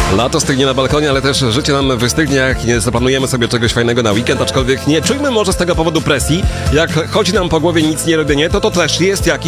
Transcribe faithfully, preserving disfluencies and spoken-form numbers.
Lato stygnie na balkonie, ale też życie nam wystygnie, jak nie zaplanujemy sobie czegoś fajnego na weekend, aczkolwiek nie czujmy może z tego powodu presji. Jak chodzi nam po głowie nic nie robienie, to to też jest jakiś